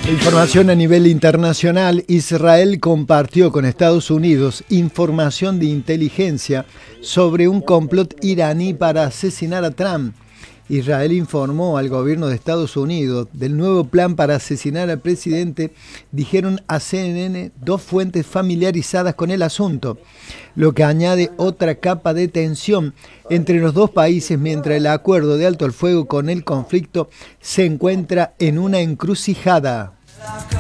Información a nivel internacional. Israel compartió con Estados Unidos información de inteligencia sobre un complot iraní para asesinar a Trump. Israel informó al gobierno de Estados Unidos del nuevo plan para asesinar al presidente, dijeron a CNN dos fuentes familiarizadas con el asunto, lo que añade otra capa de tensión entre los dos países mientras el acuerdo de alto el fuego con el conflicto se encuentra en una encrucijada.